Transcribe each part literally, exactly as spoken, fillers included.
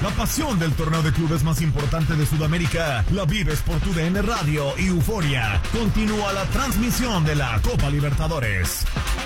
La pasión del torneo de clubes más importante de Sudamérica la vives por tu D N Radio y Euforia. Continúa la transmisión de la Copa Libertadores.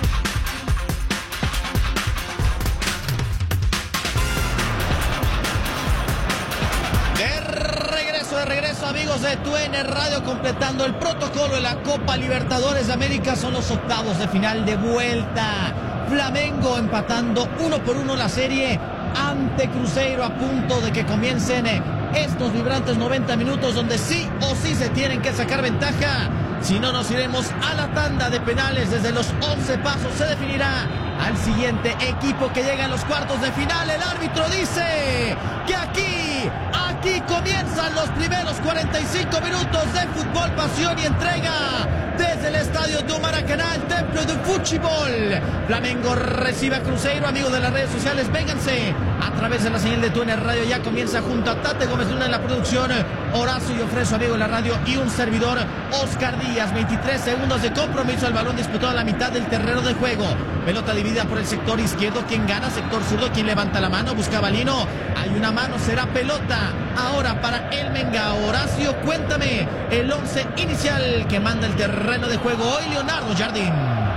De regreso, de regreso, amigos de Tu D N Radio, completando el protocolo de la Copa Libertadores de América. Son los octavos de final de vuelta. Flamengo empatando uno por uno la serie ante Cruzeiro, a punto de que comiencen estos vibrantes noventa minutos donde sí o sí se tienen que sacar ventaja. Si no, nos iremos a la tanda de penales. Desde los once pasos se definirá al siguiente equipo que llega a los cuartos de final. El árbitro dice que aquí, aquí comienzan los primeros cuarenta y cinco minutos de fútbol, pasión y entrega desde el estadio de Maracaná, el templo del fútbol. Flamengo recibe a Cruzeiro. Amigos de las redes sociales, vénganse a través de la señal de Tu D N Radio. Ya comienza junto a Tate Gómez Luna en la producción, Horacio y Ofreso, amigo de la radio, y un servidor, Oscar Díaz. veintitrés segundos de compromiso. El balón disputado a la mitad del terreno de juego. Pelota dividida por el sector izquierdo. ¿Quién gana? Sector zurdo. ¿Quién levanta la mano? Buscaba Lino. Hay una mano. Será pelota ahora para el Mengao. Horacio, cuéntame el once inicial que manda el terreno de juego hoy. Leonardo Jardín.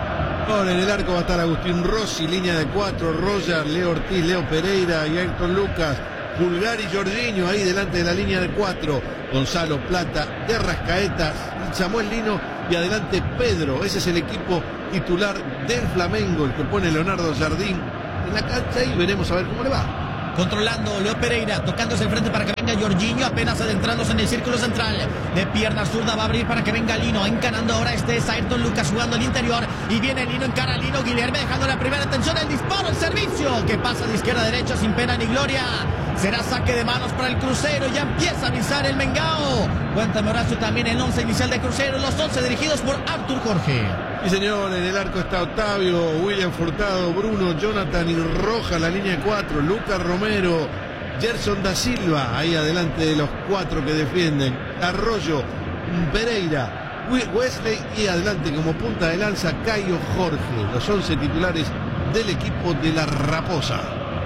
Ahora en el arco va a estar Agustín Rossi, línea de cuatro, Roger, Leo Ortiz, Leo Pereira y Ayrton Lucas, Pulgar y Jorginho ahí delante de la línea de cuatro, Gonzalo Plata, de Arrascaeta, Samuel Lino y adelante Pedro. Ese es el equipo titular del Flamengo, el que pone Leonardo Jardín en la cancha, y veremos a ver cómo le va. Controlando Leo Pereira, tocándose el frente para que venga Jorginho, apenas adentrándose en el círculo central. De pierna zurda va a abrir para que venga Lino, encarando ahora este es Ayrton Lucas jugando al interior. Y viene Lino, encara a Lino, Guilherme dejando la primera atención, el disparo, el servicio, que pasa de izquierda a derecha sin pena ni gloria. Será saque de manos para el Cruzeiro, ya empieza a avisar el Mengao. Cuéntame, Horacio, también el once inicial de Cruzeiro, los once dirigidos por Artur Jorge. Sí, señor, en el arco está Octavio, William Furtado, Bruno, Jonathan y Roja, la línea de cuatro, Lucas Romero, Gerson da Silva, ahí adelante de los cuatro que defienden, Arroyo, Pereira, Wesley y adelante como punta de lanza Caio Jorge, los once titulares del equipo de la Raposa.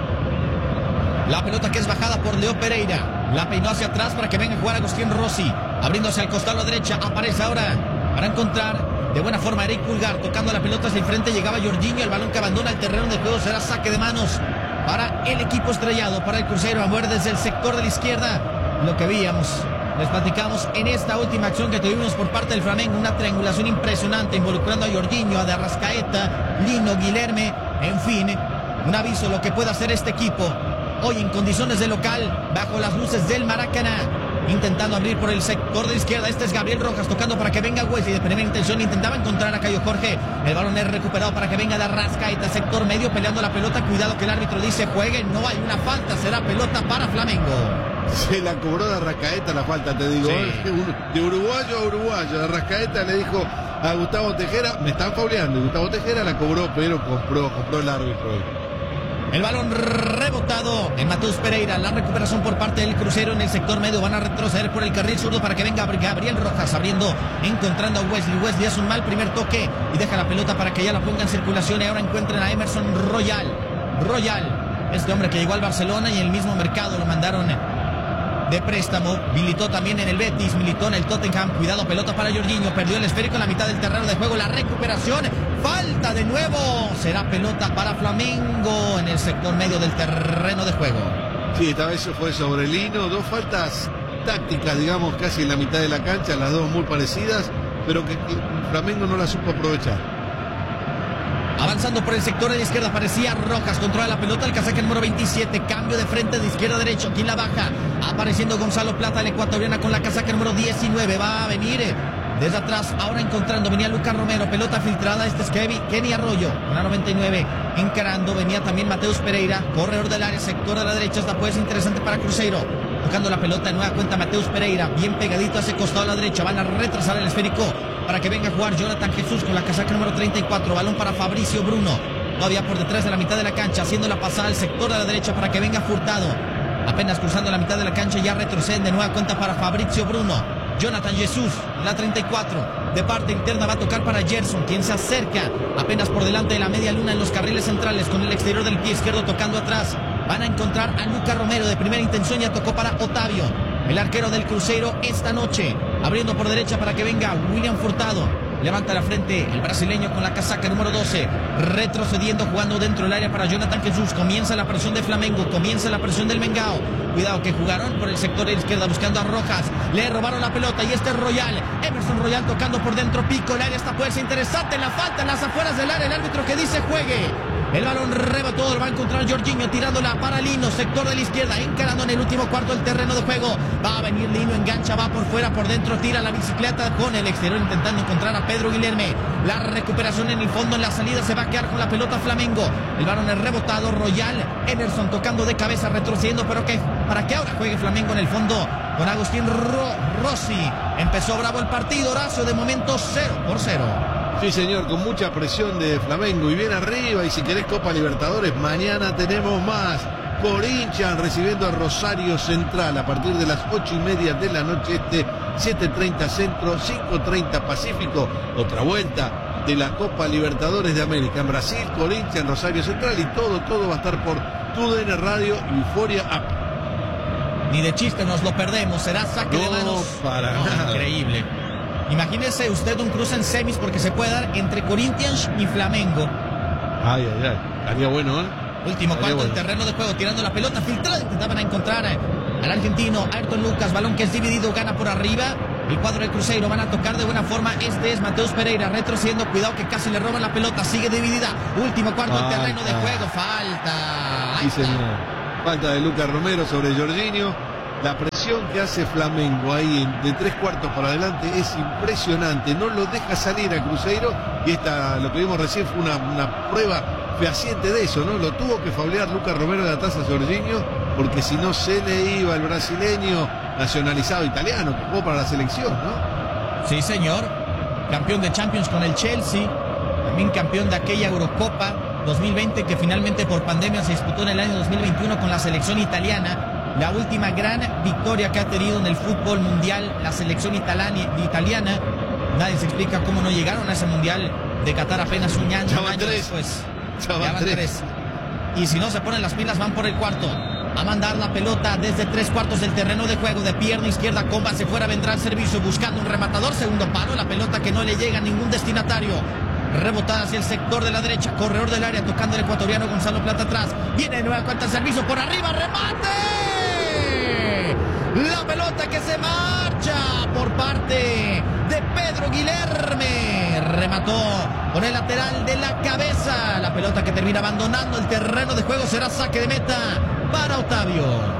La pelota que es bajada por Leo Pereira, la peinó hacia atrás para que venga a jugar Agustín Rossi, abriéndose al costado a la derecha, aparece ahora para encontrar de buena forma a Eric Pulgar, tocando la pelota hacia el frente, llegaba Jorginho, el balón que abandona el terreno de juego, será saque de manos para el equipo estrellado, para el Cruzeiro, a mover desde el sector de la izquierda. Lo que veíamos, les platicamos en esta última acción que tuvimos por parte del Flamengo, una triangulación impresionante involucrando a Jorginho, a de Arrascaeta, Lino, Guilherme, en fin, un aviso lo que puede hacer este equipo hoy en condiciones de local, bajo las luces del Maracaná. Intentando abrir por el sector de la izquierda. Este es Gabriel Rojas tocando para que venga Wesley. De primera intención intentaba encontrar a Caio Jorge. El balón es recuperado para que venga de Arrascaeta. Sector medio peleando la pelota. Cuidado que el árbitro dice juegue. No hay una falta. Será pelota para Flamengo. Se la cobró de Arrascaeta la falta, te digo. Sí. De uruguayo a uruguayo. De Arrascaeta le dijo a Gustavo Tejera, me están fauleando. Y Gustavo Tejera la cobró, pero compró, compró el árbitro. El balón rebotado en Mateus Pereira. La recuperación por parte del Cruzeiro en el sector medio. Van a retroceder por el carril zurdo para que venga Gabriel Rojas abriendo, encontrando a Wesley. Wesley hace un mal primer toque y deja la pelota para que ya la ponga en circulación. Y ahora encuentren a Emerson Royal. Royal, este hombre que llegó al Barcelona y en el mismo mercado lo mandaron de préstamo. Militó también en el Betis, militó en el Tottenham. Cuidado, pelota para Jorginho. Perdió el esférico en la mitad del terreno de juego. La recuperación. Falta de nuevo. Será pelota para Flamengo en el sector medio del terreno de juego. Sí, esta vez fue sobre Lino. Dos faltas tácticas, digamos, casi en la mitad de la cancha. Las dos muy parecidas, pero que Flamengo no las supo aprovechar. Avanzando por el sector de la izquierda, parecía Rojas, controla la pelota, el casaca número veintisiete, cambio de frente de izquierda a derecho, ¿quién la baja? Apareciendo Gonzalo Plata, el ecuatoriana con la casaca número diecinueve, va a venir desde atrás, ahora encontrando, venía Lucas Romero, pelota filtrada, este es Kevin, Kenny Arroyo, con la noventa y nueve, encarando, venía también Mateus Pereira, corredor del área, sector de la derecha, esta puede ser interesante para Cruzeiro, tocando la pelota de nueva cuenta Mateus Pereira, bien pegadito a ese costado a la derecha, van a retrasar el esférico, para que venga a jugar Jonathan Jesús con la casaca número treinta y cuatro, balón para Fabricio Bruno, todavía por detrás de la mitad de la cancha, haciendo la pasada al sector de la derecha para que venga Furtado, apenas cruzando la mitad de la cancha, ya retroceden de nueva cuenta para Fabricio Bruno, Jonathan Jesús, la treinta y cuatro, de parte interna va a tocar para Gerson, quien se acerca apenas por delante de la media luna en los carriles centrales, con el exterior del pie izquierdo tocando atrás, Van a encontrar a Lucas Romero de primera intención, ya tocó para Otavio, el arquero del Cruzeiro esta noche. Abriendo por derecha para que venga William Furtado. Levanta la frente el brasileño con la casaca número doce. Retrocediendo, jugando dentro del área para Jonathan Jesús. Comienza la presión de Flamengo. Comienza la presión del Mengao. Cuidado que jugaron por el sector de la izquierda buscando a Rojas. Le robaron la pelota y este es Royal. Emerson Royal tocando por dentro. Pico, el área está puede ser interesante. La falta en las afueras del área. El árbitro que dice juegue. El balón rebotó, lo va a encontrar Jorginho tirándola para Lino, sector de la izquierda, encarando en el último cuarto del terreno de juego. Va a venir Lino, engancha, va por fuera, por dentro, tira la bicicleta con el exterior intentando encontrar a Pedro Guilherme. La recuperación en el fondo, en la salida se va a quedar con la pelota Flamengo. El balón es rebotado, Royal, Emerson tocando de cabeza, retrocediendo, pero que para que ahora juegue Flamengo en el fondo con Agustín Ro Rossi. Empezó bravo el partido, Horacio, de momento cero por cero. Sí, señor, con mucha presión de Flamengo y bien arriba. Y si querés Copa Libertadores, mañana tenemos más. Corinthians recibiendo a Rosario Central a partir de las ocho y media de la noche este, siete treinta Centro, cinco treinta Pacífico. Otra vuelta de la Copa Libertadores de América en Brasil, Corinthians, Rosario Central, y todo, todo va a estar por TUDN Radio y Euforia App. Ni de chiste nos lo perdemos, será saque no, de manos. Para no, nada. Increíble. Imagínese usted un cruce en semis porque se puede dar entre Corinthians y Flamengo. Ay, ay, ay. Estaría bueno, ¿eh? Último cuarto del bueno. terreno de juego, tirando la pelota filtrada. Intentaban encontrar al argentino Ayrton Lucas. Balón que es dividido, gana por arriba. El cuadro del Cruzeiro van a tocar de buena forma. Este es Mateus Pereira retrocediendo. Cuidado que casi le roban la pelota. Sigue dividida. Último cuarto del terreno de juego. Falta. Sí, señor. Falta de Lucas Romero sobre Jorginho. La presión que hace Flamengo ahí de tres cuartos para adelante es impresionante. No lo deja salir a Cruzeiro. Y esta, lo que vimos recién, fue una, una prueba fehaciente de eso, ¿no? Lo tuvo que faulear Lucas Romero de la taza a Jorginho, porque si no se le iba el brasileño nacionalizado italiano que jugó para la selección, ¿no? Sí, señor. Campeón de Champions con el Chelsea. También campeón de aquella Eurocopa dos mil veinte que finalmente por pandemia se disputó en el año dos mil veintiuno con la selección italiana. La última gran victoria que ha tenido en el fútbol mundial la selección italiana. Nadie se explica cómo no llegaron a ese mundial de Qatar apenas un año, un año después. Ya van tres. tres. Y si no se ponen las pilas, van por el cuarto. A mandar la pelota desde tres cuartos del terreno de juego. De pierna izquierda, Comba hacia fuera, vendrá el servicio buscando un rematador. Segundo palo, la pelota que no le llega a ningún destinatario. Rebotada hacia el sector de la derecha, corredor del área, tocando el ecuatoriano Gonzalo Plata atrás. Viene de nueva cuenta el servicio por arriba, remate. La pelota que se marcha por parte de Pedro Guilherme. Remató con el lateral de la cabeza. La pelota que termina abandonando el terreno de juego será saque de meta para Otavio.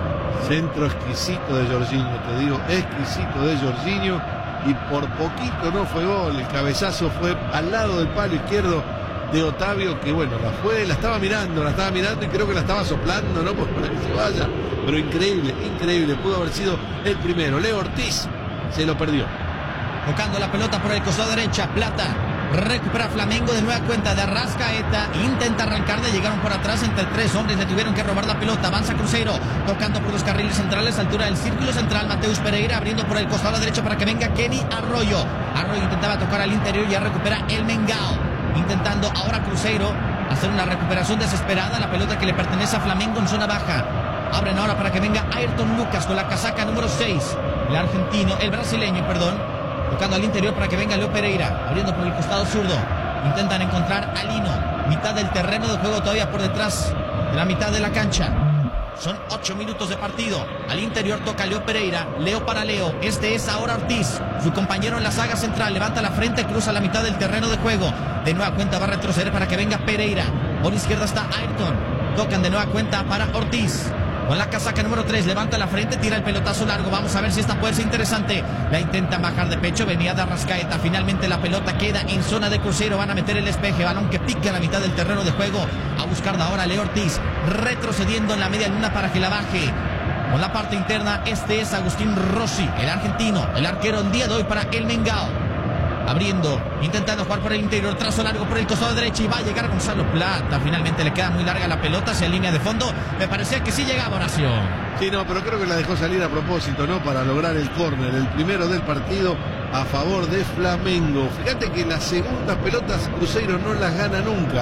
Centro exquisito de Jorginho, te digo, exquisito de Jorginho. Y por poquito no fue gol. El cabezazo fue al lado del palo izquierdo de Otavio, que bueno, la fue, la estaba mirando, la estaba mirando y creo que la estaba soplando, ¿no? Pues para que se vaya. Pero increíble, increíble. Pudo haber sido el primero. Leo Ortiz se lo perdió. Tocando la pelota por el costado derecha, Plata. Recupera Flamengo de nueva cuenta de Arrascaeta. Intenta arrancar, de llegaron por atrás entre tres hombres. Le tuvieron que robar la pelota. Avanza Cruzeiro. Tocando por los carriles centrales. Altura del círculo central. Mateus Pereira abriendo por el costado derecho para que venga Kenny Arroyo. Arroyo intentaba tocar al interior. Ya recupera el Mengao. Intentando ahora Cruzeiro hacer una recuperación desesperada. La pelota que le pertenece a Flamengo en zona baja. Abren ahora para que venga Ayrton Lucas con la casaca número seis. El argentino, el brasileño, perdón. Tocando al interior para que venga Leo Pereira. Abriendo por el costado zurdo. Intentan encontrar a Lino. Mitad del terreno de juego todavía por detrás de la mitad de la cancha. Son ocho minutos de partido. Al interior toca Leo Pereira. Leo para Leo. Este es ahora Ortiz. Su compañero en la saga central. Levanta la frente, cruza la mitad del terreno de juego. De nueva cuenta va a retroceder para que venga Pereira. Por izquierda está Ayrton. Tocan de nueva cuenta para Ortiz. Con la casaca número tres, levanta la frente, tira el pelotazo largo. Vamos a ver si esta puede ser interesante. La intentan bajar de pecho, venía de Arrascaeta. Finalmente la pelota queda en zona de Cruzeiro. Van a meter el despeje, balón que pica a la mitad del terreno de juego. A buscar ahora Leo Ortiz, retrocediendo en la media luna para que la baje. Con la parte interna, este es Agustín Rossi, el argentino, el arquero el día de hoy para el Mengao. Abriendo, intentando jugar por el interior, trazo largo por el costado derecho y va a llegar Gonzalo Plata. Finalmente le queda muy larga la pelota hacia línea de fondo. Me parecía que sí llegaba, Horacio. Sí, no, pero creo que la dejó salir a propósito, ¿no? Para lograr el córner, el primero del partido a favor de Flamengo. Fíjate que las segundas pelotas Cruzeiro no las gana nunca.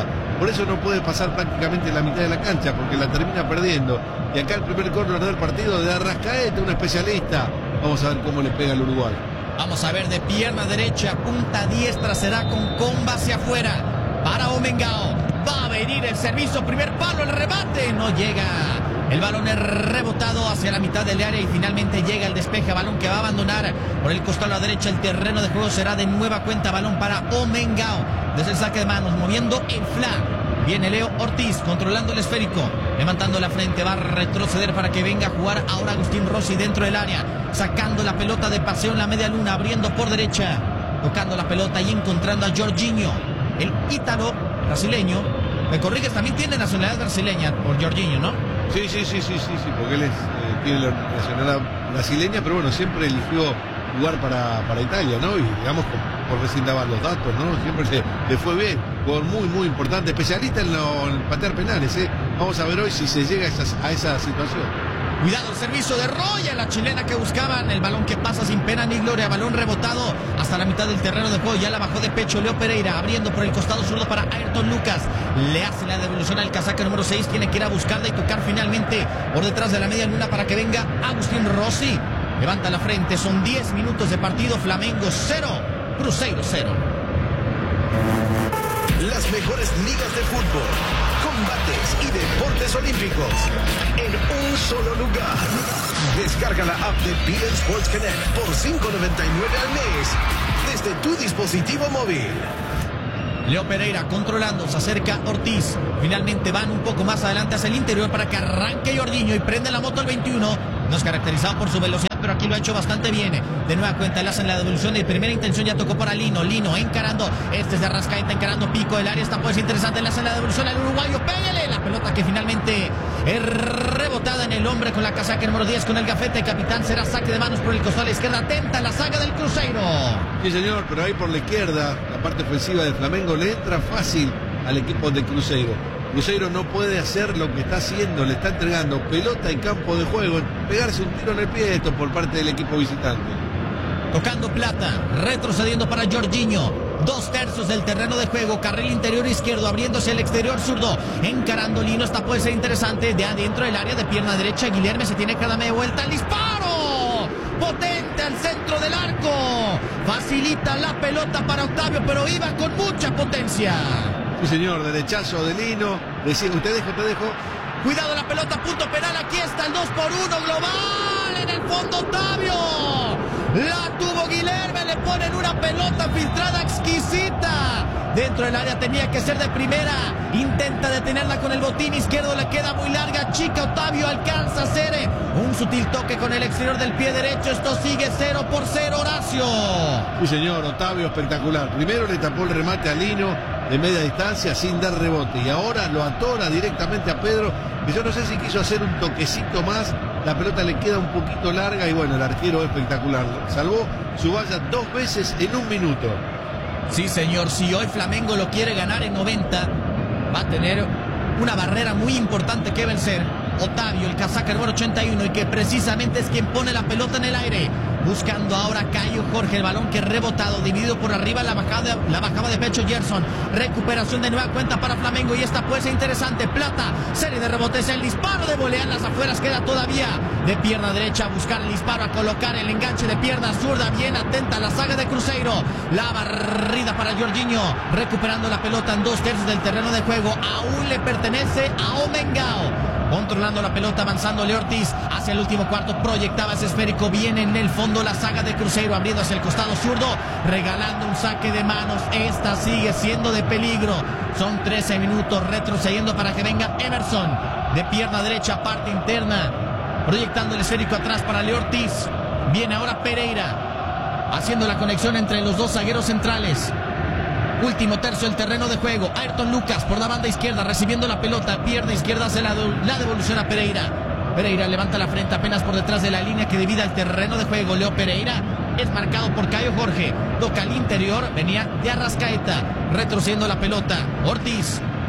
Por eso no puede pasar prácticamente la mitad de la cancha, porque la termina perdiendo. Y acá el primer córner del partido de Arrascaeta, un especialista. Vamos a ver cómo le pega al Uruguay. Vamos a ver de pierna derecha, punta diestra, será con comba hacia afuera. Para Omengao, va a venir el servicio, primer palo, el remate, no llega. El balón es rebotado hacia la mitad del área y finalmente llega el despeje, balón que va a abandonar por el costado a la derecha. El terreno de juego será de nueva cuenta balón para Omengao. Desde el saque de manos, moviendo el flanco. Viene Leo Ortiz controlando el esférico, levantando la frente, va a retroceder para que venga a jugar ahora Agustín Rossi dentro del área, sacando la pelota de paseo en la media luna, abriendo por derecha, tocando la pelota y encontrando a Jorginho, el ítalo brasileño. Me corriges, también tiene nacionalidad brasileña por Jorginho, ¿no? Sí, sí, sí, sí, sí, sí, porque él es, eh, tiene la nacionalidad brasileña, pero bueno, siempre eligió jugar para, para Italia, ¿no? Y digamos, por recién daban los datos, ¿no? Siempre le, le fue bien, jugador muy, muy importante, especialista en, lo, en patear penales, ¿eh? Vamos a ver hoy si se llega a, esas, a esa situación. Cuidado el servicio de Roya, la chilena que buscaban, el balón que pasa sin pena ni gloria, balón rebotado hasta la mitad del terreno de juego, ya la bajó de pecho Leo Pereira, abriendo por el costado zurdo para Ayrton Lucas, le hace la devolución al casaca número seis, tiene que ir a buscarla y tocar finalmente por detrás de la media luna para que venga Agustín Rossi, levanta la frente, son diez minutos de partido, Flamengo cero, Cruzeiro cero. Las mejores ligas de fútbol, combates y deportes olímpicos en un solo lugar. Descarga la app de Bein Sports Connect por cinco noventa y nueve al mes desde tu dispositivo móvil. Leo Pereira controlando, se acerca Ortiz, finalmente van un poco más adelante hacia el interior para que arranque Jorginho y prende la moto al veintiuno, no es caracterizado por su velocidad, pero aquí lo ha hecho bastante bien. De nueva cuenta le hacen la devolución de primera intención, ya tocó para Lino, Lino encarando, este es de Arrascaeta encarando pico del área, esta puede ser interesante, le hacen la devolución al uruguayo, pégale, la pelota que finalmente es rebotada en el hombre con la casaca número diez, con el gafete, capitán, será saque de manos por el costado a la izquierda, atenta la saga del Cruzeiro. Sí señor, pero ahí por la izquierda, la parte ofensiva del Flamengo le entra fácil al equipo de Cruzeiro. Cruzeiro no puede hacer lo que está haciendo, le está entregando pelota en campo de juego, pegarse un tiro en el pie, esto por parte del equipo visitante. Tocando Plata, retrocediendo para Jorginho, dos tercios del terreno de juego, carril interior izquierdo, abriéndose el exterior zurdo, encarando Lino, esta puede ser interesante, de adentro del área de pierna derecha, Guilherme se tiene que dar media vuelta, el disparo, potente al centro del arco, facilita la pelota para Octavio, pero iba con mucha potencia. Sí señor, derechazo de Lino, decía, usted dejo, te dejo. Cuidado la pelota, punto penal, aquí está el dos por uno global, en el fondo Octavio, la tuvo Guilherme, le ponen una pelota filtrada exquisita, dentro del área tenía que ser de primera, intenta detenerla con el botín izquierdo, le queda muy larga, chica, Octavio alcanza a hacer un sutil toque con el exterior del pie derecho, esto sigue cero por cero, Horacio. Sí señor, Octavio espectacular, primero le tapó el remate a Lino de media distancia sin dar rebote y ahora lo atora directamente a Pedro, que yo no sé si quiso hacer un toquecito más, la pelota le queda un poquito larga y bueno, el arquero espectacular, salvó su valla dos veces en un minuto. Sí señor, si hoy Flamengo lo quiere ganar en noventa, va a tener una barrera muy importante que vencer. Octavio, el casaca número ochenta y uno, y que precisamente es quien pone la pelota en el aire, buscando ahora Caio Jorge, el balón que rebotado, dividido por arriba, la bajada, la bajaba de pecho Gerson, recuperación de nueva cuenta para Flamengo y esta puede ser interesante, Plata, serie de rebotes, el disparo de volea en las afueras, queda todavía de pierna derecha a buscar el disparo, a colocar el enganche de pierna zurda, bien atenta la saga de Cruzeiro, la barrida para Jorginho, recuperando la pelota en dos tercios del terreno de juego, aún le pertenece a Omengao. Controlando la pelota, avanzando Leo Ortiz hacia el último cuarto, proyectaba ese esférico, viene en el fondo la saga de Cruzeiro, abriendo hacia el costado zurdo, regalando un saque de manos, esta sigue siendo de peligro, son trece minutos, retrocediendo para que venga Emerson, de pierna derecha, parte interna, proyectando el esférico atrás para Leo Ortiz, viene ahora Pereira, haciendo la conexión entre los dos zagueros centrales. Último tercio del terreno de juego, Ayrton Lucas por la banda izquierda, recibiendo la pelota, pierna izquierda hace la, la devolución a Pereira. Pereira levanta la frente apenas por detrás de la línea que divide el terreno de juego. Leo Pereira es marcado por Caio Jorge, toca al interior, venía de Arrascaeta, retrocediendo la pelota. Ortiz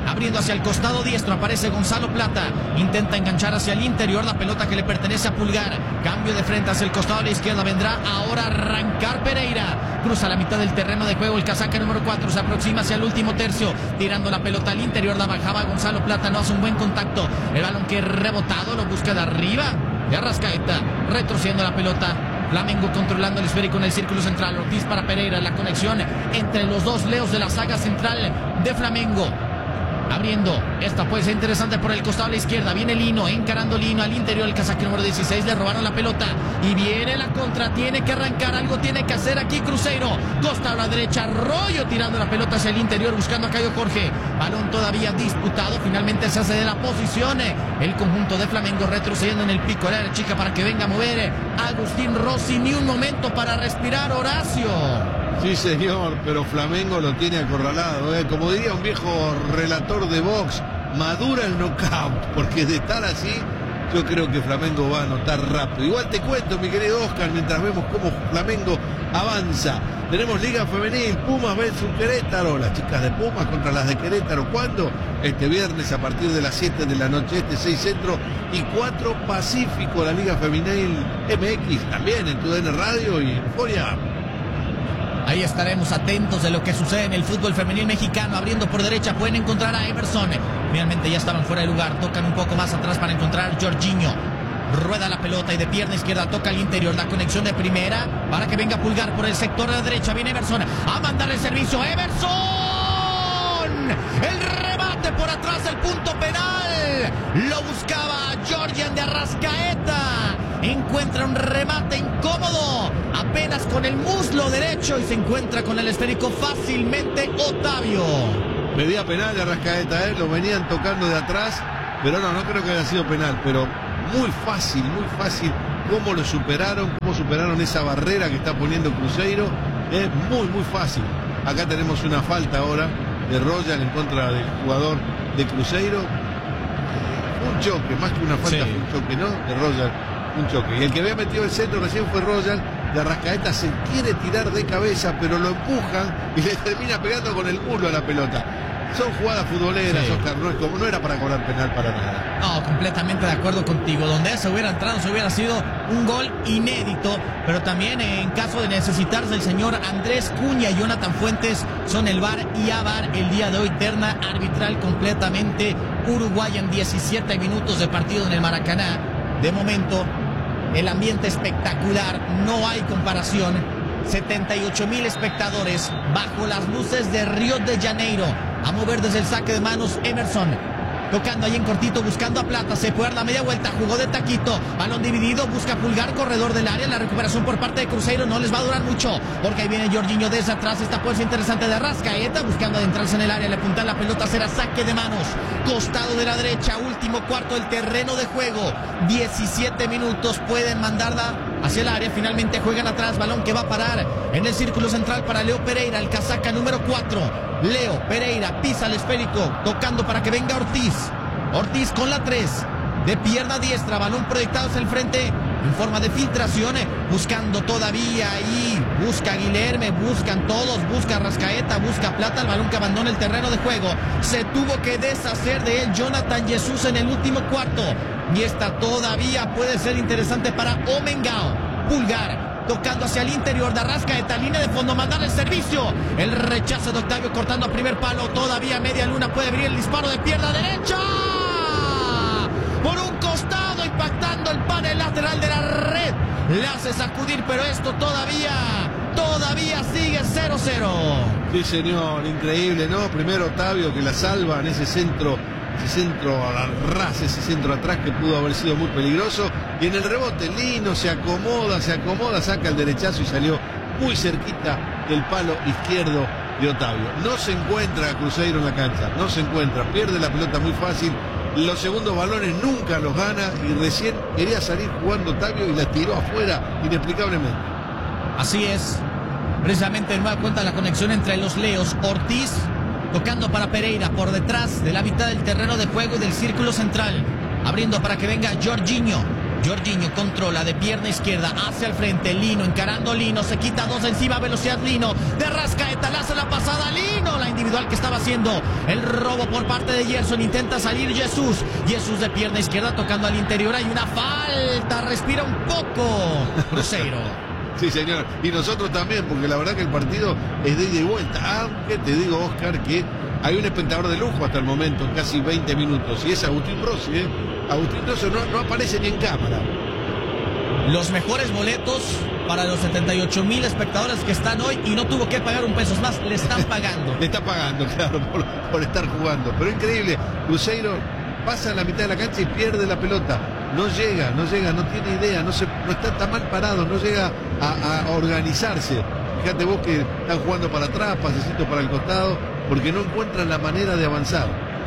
abriendo hacia el costado diestro, aparece Gonzalo Plata, intenta enganchar hacia el interior, la pelota que le pertenece a Pulgar, cambio de frente hacia el costado de la izquierda, vendrá ahora a arrancar Pereira, cruza la mitad del terreno de juego, el casaca número cuatro, se aproxima hacia el último tercio, tirando la pelota al interior, la bajaba Gonzalo Plata, no hace un buen contacto, el balón que rebotado, lo busca de arriba, de Arrascaeta, retrocediendo la pelota, Flamengo controlando el esférico en el círculo central, Ortiz para Pereira, la conexión entre los dos leos de la saga central de Flamengo. Abriendo, esta puede ser interesante por el costado a la izquierda, viene Lino, encarando Lino al interior, el casaque número dieciséis, le robaron la pelota y viene la contra, tiene que arrancar, algo tiene que hacer aquí Cruzeiro, costa a la derecha, Arroyo tirando la pelota hacia el interior, buscando a Caio Jorge, balón todavía disputado, finalmente se hace de la posición, el conjunto de Flamengo retrocediendo en el pico de la chica para que venga a mover Agustín Rossi, ni un momento para respirar Horacio. Sí, señor, pero Flamengo lo tiene acorralado, ¿eh? Como diría un viejo relator de box, madura el knockout, porque de estar así, yo creo que Flamengo va a anotar rápido. Igual te cuento, mi querido Oscar, mientras vemos cómo Flamengo avanza. Tenemos Liga Femenil, Pumas versus Querétaro, las chicas de Pumas contra las de Querétaro. ¿Cuándo? Este viernes a partir de las siete de la noche, este seis Centro y cuatro Pacífico, la Liga Femenil M X, también en tu D N Radio y en Euforia. Ahí estaremos atentos de lo que sucede en el fútbol femenil mexicano. Abriendo por derecha pueden encontrar a Emerson. Finalmente ya estaban fuera de lugar. Tocan un poco más atrás para encontrar a Jorginho. Rueda la pelota y de pierna izquierda toca al interior. La conexión de primera para que venga Pulgar por el sector de la derecha. Viene Emerson a mandar el servicio. ¡Emerson! El remate por atrás del punto penal. Lo buscaba Georgian de Arrascaeta. Encuentra un remate incómodo, apenas con el muslo derecho, y se encuentra con el esférico fácilmente Otavio. Pedía penal de Arrascaeta, ¿eh? Lo venían tocando de atrás, pero no, no creo que haya sido penal, pero muy fácil, muy fácil cómo lo superaron, cómo superaron esa barrera que está poniendo Cruzeiro, es muy, muy fácil. Acá tenemos una falta ahora de Royal en contra del jugador de Cruzeiro. Un choque, más que una falta, sí. Fue un choque, ¿no? De Royal. Un choque. Y el que había metido el centro recién fue Royal. De Arrascaeta se quiere tirar de cabeza, pero lo empujan y le termina pegando con el muslo a la pelota. Son jugadas futboleras, sí. Oscar, no, es como, no era para cobrar penal para nada. No, completamente de acuerdo contigo. Donde eso hubiera entrado, se hubiera sido un gol inédito. Pero también en caso de necesitarse, el señor Andrés Cuña y Jonathan Fuentes son el V A R y A V A R el día de hoy. Terna arbitral completamente uruguaya en diecisiete minutos de partido en el Maracaná. De momento, el ambiente espectacular, no hay comparación. setenta y ocho mil espectadores bajo las luces de Río de Janeiro. A mover desde el saque de manos Emerson. Tocando ahí en cortito, buscando a Plata. Se puede dar la media vuelta, jugó de taquito. Balón dividido, busca Pulgar, corredor del área. La recuperación por parte de Cruzeiro no les va a durar mucho, porque ahí viene Jorginho desde atrás. Esta puede ser interesante de Arrascaeta, buscando adentrarse en el área. Le apunta la pelota, será saque de manos. Costado de la derecha, último cuarto del terreno de juego. diecisiete minutos, pueden mandarla hacia el área. Finalmente juegan atrás, balón que va a parar en el círculo central para Leo Pereira, el casaca número cuatro. Leo Pereira pisa el esférico, tocando para que venga Ortiz. Ortiz con la tres, de pierna diestra, balón proyectado hacia el frente en forma de filtración, buscando todavía ahí, busca Guilherme, buscan todos, busca Arrascaeta, busca Plata, el balón que abandona el terreno de juego. Se tuvo que deshacer de él Jonathan Jesús en el último cuarto, y esta todavía puede ser interesante para Omengao. Pulgar tocando hacia el interior de Arrascaeta, línea de fondo, mandar el servicio, el rechazo de Octavio cortando a primer palo, todavía media luna, puede abrir el disparo de pierna derecha, por un costado, impactando el panel lateral de la red, le hace sacudir, pero esto todavía, todavía sigue cero cero. Sí, señor, increíble, ¿no? Primero Octavio que la salva en ese centro, ese centro a la ras, ese centro atrás que pudo haber sido muy peligroso, y en el rebote Lino se acomoda, se acomoda, saca el derechazo y salió muy cerquita del palo izquierdo de Octavio. No se encuentra a Cruzeiro en la cancha, no se encuentra, pierde la pelota muy fácil, los segundos balones nunca los gana, y recién quería salir jugando Octavio y la tiró afuera inexplicablemente. Así es, precisamente en nueva cuenta la conexión entre los leos. Ortiz tocando para Pereira por detrás de la mitad del terreno de juego y del círculo central, abriendo para que venga Jorginho. Jorginho controla de pierna izquierda hacia el frente. Lino encarando Lino. Se quita dos encima. Velocidad Lino. De Arrascaeta. Le hace la pasada Lino. La individual que estaba haciendo. El robo por parte de Gerson. Intenta salir Jesús. Jesús de pierna izquierda tocando al interior. Hay una falta. Respira un poco Cruzeiro. Sí, señor. Y nosotros también, porque la verdad que el partido es de ida y vuelta. Aunque te digo, Oscar, que hay un espectador de lujo hasta el momento, casi veinte minutos. Y es Agustín Rossi, ¿eh? Agustín Rossi no, no aparece ni en cámara. Los mejores boletos para los setenta y ocho mil espectadores que están hoy y no tuvo que pagar un peso más, le están pagando. Le está pagando, claro, por, por estar jugando. Pero increíble, Cruzeiro pasa a la mitad de la cancha y pierde la pelota. No llega, no llega, no tiene idea, no, se, no está tan mal parado, no llega a, a organizarse. Fíjate vos que están jugando para atrás, pasecitos para el costado, porque no encuentran la manera de avanzar.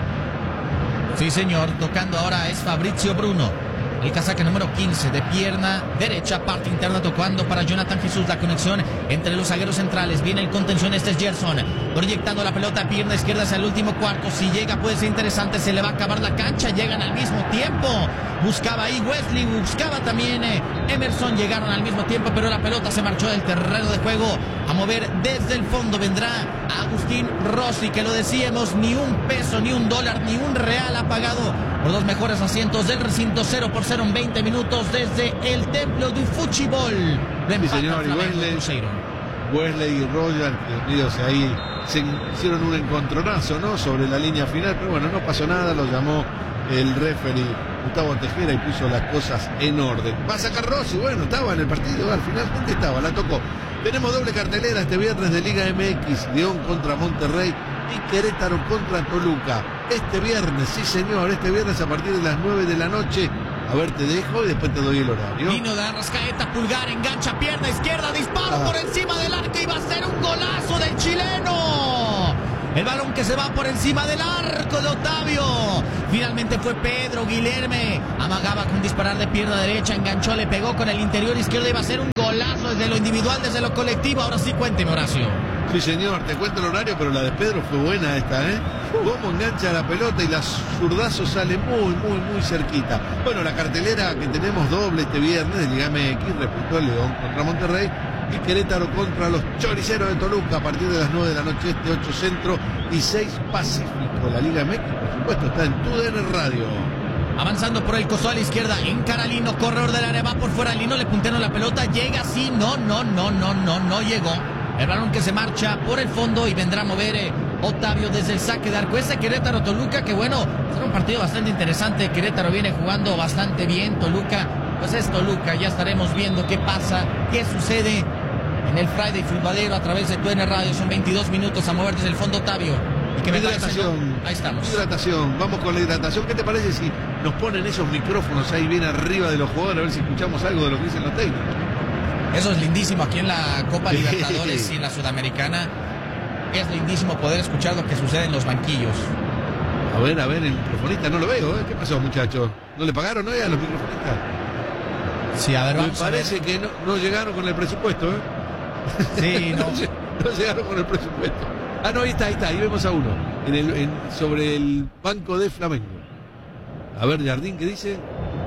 Sí, señor, tocando ahora es Fabrizio Bruno. El casaca número quince de pierna derecha, parte interna tocando para Jonathan Jesús. La conexión entre los zagueros centrales. Viene el contención, este es Gerson. Proyectando la pelota, pierna izquierda hacia el último cuarto. Si llega puede ser interesante, se le va a acabar la cancha. Llegan al mismo tiempo. Buscaba ahí Wesley, buscaba también eh, Emerson. Llegaron al mismo tiempo, pero la pelota se marchó del terreno de juego. A mover desde el fondo vendrá Agustín Rossi, que lo decíamos, ni un peso, ni un dólar, ni un real ha pagado por los mejores asientos del recinto. Cero por cero en veinte minutos desde el templo du Fútbol. Sí, señor, y Wesley, Wesley y Roger, que unidos ahí se hicieron un encontronazo, ¿no?, sobre la línea final, pero bueno, no pasó nada, lo llamó el referee Gustavo Tejera y puso las cosas en orden. Va a sacar Rossi, bueno, estaba en el partido, al finalmente estaba, la tocó. Tenemos doble cartelera este viernes de Liga M X, León contra Monterrey y Querétaro contra Toluca. Este viernes, sí señor, este viernes a partir de las nueve de la noche. A ver, te dejo y después te doy el horario. Lino de Arrascaeta, pulgar, engancha, pierna izquierda, disparo ah. por encima del arco y va a ser un golazo del chileno. El balón que se va por encima del arco de Otavio. Finalmente fue Pedro Guilherme. Amagaba con disparar de pierna derecha, enganchó, le pegó con el interior izquierdo y va a ser un golazo desde lo individual, desde lo colectivo. Ahora sí, cuénteme, Horacio. Sí, señor, te cuento el horario, pero la de Pedro fue buena esta, ¿eh? Cómo engancha la pelota y la zurdazo sale muy, muy, muy cerquita. Bueno, la cartelera que tenemos doble este viernes de Liga M X, repito, León contra Monterrey y Querétaro contra los Choriceros de Toluca a partir de las nueve de la noche, este ocho Centro y seis Pacífico. La Liga M X, por supuesto, está en tu D N Radio. Avanzando por el costado a la izquierda, encara Lino, corredor del área, va por fuera Lino, le puntearon la pelota, llega así, no, no, no, no, no, no llegó. El balón que se marcha por el fondo y vendrá a mover eh, Otavio desde el saque de arco. Ese Querétaro Toluca, que bueno, será un partido bastante interesante. Querétaro viene jugando bastante bien. Toluca, pues es Toluca. Ya estaremos viendo qué pasa, qué sucede en el Friday Futbolero a través de tu N Radio. Son veintidós minutos a mover desde el fondo Otavio. Y que me hidratación. Ahí estamos. Hidratación. Vamos con la hidratación. ¿Qué te parece si nos ponen esos micrófonos ahí bien arriba de los jugadores? A ver si escuchamos algo de lo que dicen los técnicos. Eso es lindísimo aquí en la Copa Libertadores y en la Sudamericana. Es lindísimo poder escuchar lo que sucede en los banquillos. A ver, a ver, el microfonista no lo veo, ¿eh? ¿Ququé pasó, muchachos? ¿No le pagaron, no, a los microfonistas? Sí, a ver, vamos Me parece a ver. que no, no llegaron con el presupuesto, ¿eh? Sí, no. no. No llegaron con el presupuesto. Ah, no, ahí está, ahí está, ahí vemos a uno. En el, en, sobre el banco de Flamengo. A ver, Jardín, ¿qué dice?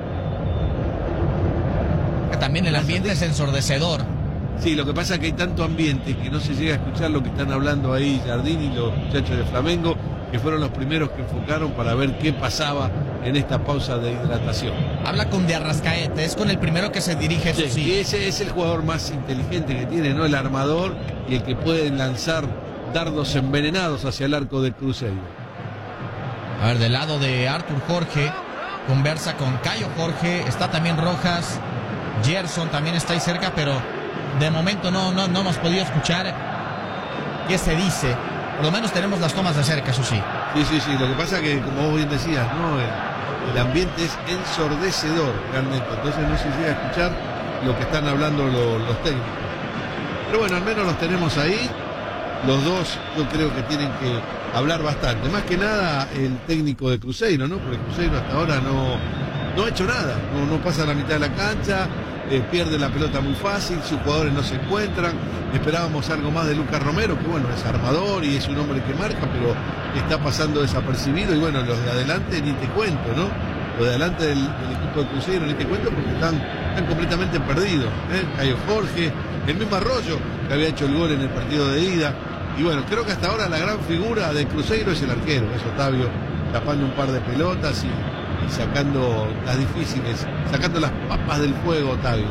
También el ambiente es ensordecedor. Sí, lo que pasa es que hay tanto ambiente que no se llega a escuchar lo que están hablando ahí Jardín y los muchachos de Flamengo, que fueron los primeros que enfocaron para ver qué pasaba en esta pausa de hidratación. Habla con De Arrascaeta, es con el primero que se dirige, eso sí. Y ese es el jugador más inteligente que tiene, ¿no? El armador y el que puede lanzar dardos envenenados hacia el arco del Cruzeiro. A ver, del lado de Artur Jorge, conversa con Cayo Jorge, está también Rojas. Gerson también está ahí cerca, pero de momento no, no, no hemos podido escuchar qué se dice. Por lo menos tenemos las tomas de cerca, eso sí. Sí, sí, sí. Lo que pasa es que, como vos bien decías, ¿no? El, el ambiente es ensordecedor realmente. Entonces no se llega a escuchar lo que están hablando los, los técnicos. Pero bueno, al menos los tenemos ahí. Los dos yo creo que tienen que hablar bastante. Más que nada el técnico de Cruzeiro, ¿no? Porque Cruzeiro hasta ahora no, no ha hecho nada. No, no pasa la mitad de la cancha. Eh, pierde la pelota muy fácil, sus jugadores no se encuentran. Esperábamos algo más de Lucas Romero, que bueno, es armador y es un hombre que marca, pero está pasando desapercibido. Y bueno, los de adelante ni te cuento, ¿no? lo de adelante del, del equipo de Cruzeiro en este cuento, porque están, están completamente perdidos. ¿eh? Cayo Jorge, el mismo Arroyo que había hecho el gol en el partido de ida. Y bueno, creo que hasta ahora la gran figura de Cruzeiro es el arquero, es Otavio, tapando un par de pelotas y, y sacando las difíciles, sacando las papas del fuego, Otavio.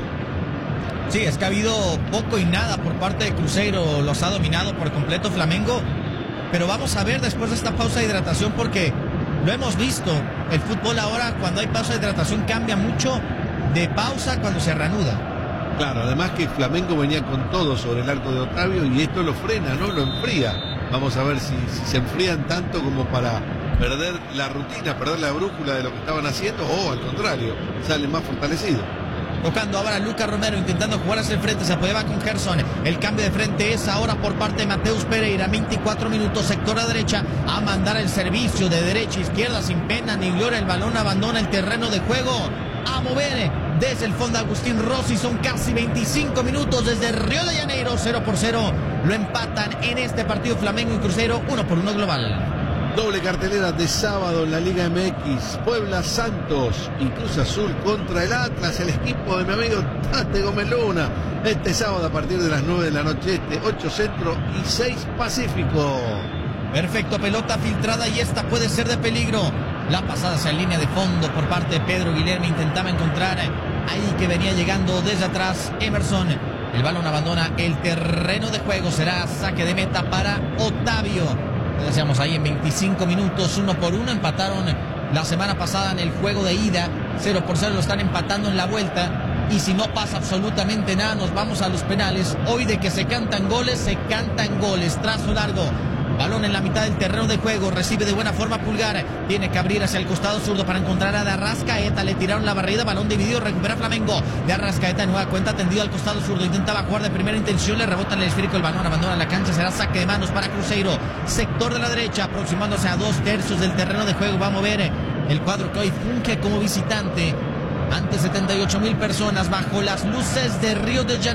Sí, es que ha habido poco y nada por parte de Cruzeiro, los ha dominado por completo Flamengo, pero vamos a ver después de esta pausa de hidratación, porque lo hemos visto, el fútbol ahora cuando hay pausa de hidratación cambia mucho de pausa cuando se reanuda. Claro, además que Flamengo venía con todo sobre el arco de Otavio y esto lo frena, ¿no? Lo enfría. Vamos a ver si, si se enfrían tanto como para perder la rutina, perder la brújula de lo que estaban haciendo, o al contrario, salen más fortalecidos. Tocando ahora Lucas Romero, intentando jugar hacia el frente, se apoyaba con Gerson. El cambio de frente es ahora por parte de Mateus Pereira. veinticuatro minutos, sector a derecha, a mandar el servicio de derecha a izquierda sin pena ni gloria. El balón abandona el terreno de juego. A mover desde el fondo Agustín Rossi. Son casi veinticinco minutos desde Río de Janeiro. cero por cero. Lo empatan en este partido Flamengo y Cruzeiro. Uno por uno global. Doble cartelera de sábado en la Liga M X. Puebla Santos y Cruz Azul contra el Atlas, el equipo de mi amigo Tate Gómez Luna. Este sábado a partir de las nueve de la noche este, ocho Centro y seis Pacífico. Perfecto, pelota filtrada y esta puede ser de peligro. La pasada hacia línea de fondo por parte de Pedro Guilherme. Intentaba encontrar ahí que venía llegando desde atrás Emerson. El balón abandona el terreno de juego. Será saque de meta para Otavio. Decíamos ahí en veinticinco minutos, uno por uno. Empataron la semana pasada en el juego de ida. Cero por cero lo están empatando en la vuelta. Y si no pasa absolutamente nada, nos vamos a los penales. Hoy de que se cantan goles, se cantan goles. Trazo largo. Balón en la mitad del terreno de juego. Recibe de buena forma Pulgar. Tiene que abrir hacia el costado zurdo para encontrar a de Arrascaeta. Le tiraron la barrida. Balón dividido. Recupera Flamengo. De Arrascaeta en nueva cuenta. Tendido al costado zurdo. Intentaba jugar de primera intención. Le rebota en el esférico. El balón abandona la cancha. Será saque de manos para Cruzeiro. Sector de la derecha. Aproximándose a dos tercios del terreno de juego. Va a mover el cuadro que hoy funge como visitante ante setenta y ocho mil personas bajo las luces de Río de Janeiro.